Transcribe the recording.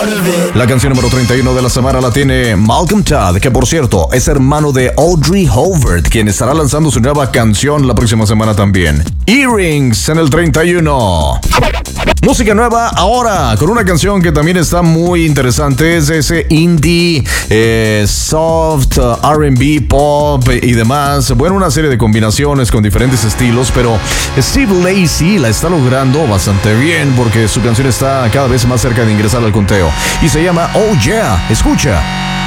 La canción número 31 de la semana la tiene Malcolm Todd, que por cierto es hermano de Audrey Hobart, quien estará lanzando su nueva canción la próxima semana también. Earrings en el 31. Música nueva ahora, con una canción que también está muy interesante. Es ese indie, soft, R&B, pop y demás. Bueno, una serie de combinaciones con diferentes estilos, pero Steve Lacy la está logrando bastante bien porque su canción está cada vez más cerca de ingresar al conteo. Y se llama Oh Yeah. Escucha.